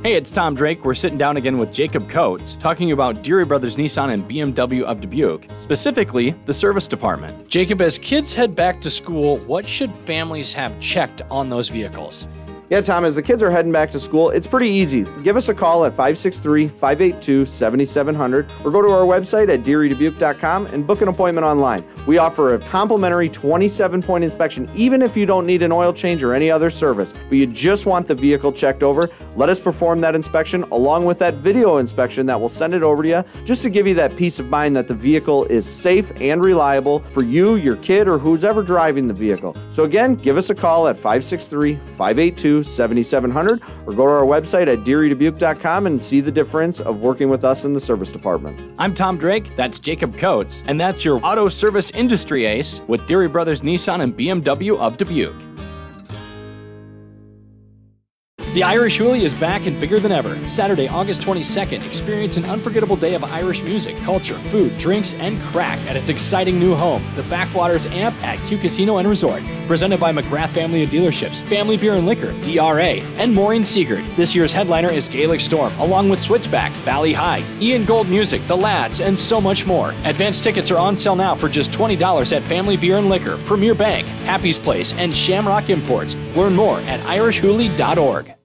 Hey, it's Tom Drake. We're sitting down again with Jacob Coates, talking about Deary Brothers Nissan and BMW of Dubuque, specifically the service department. Jacob, as kids head back to school, what should families have checked on those vehicles? Yeah, Tom, as the kids are heading back to school, it's pretty easy. Give us a call at 563-582-7700 or go to our website at DearyDubuque.com and book an appointment online. We offer a complimentary 27-point inspection, even if you don't need an oil change or any other service, but you just want the vehicle checked over. Let us perform that inspection along with that video inspection that will send it over to you, just to give you that peace of mind that the vehicle is safe and reliable for you, your kid, or who's ever driving the vehicle. So again, give us a call at 563-582-7700 or go to our website at DearyDubuque.com and see the difference of working with us in the service department. I'm Tom Drake, that's Jacob Coates, and that's your auto service industry ace with Deary Brothers Nissan and BMW of Dubuque. The Irish Hoolie is back and bigger than ever. Saturday, August 22nd, experience an unforgettable day of Irish music, culture, food, drinks, and crack at its exciting new home, the Backwaters Amp at Q Casino and Resort. Presented by McGrath Family of Dealerships, Family Beer and Liquor, DRA, and Maureen Seegert. This year's headliner is Gaelic Storm, along with Switchback, Valley High, Ian Gold Music, The Lads, and so much more. Advance tickets are on sale now for just $20 at Family Beer and Liquor, Premier Bank, Happy's Place, and Shamrock Imports. Learn more at irishhoolie.org.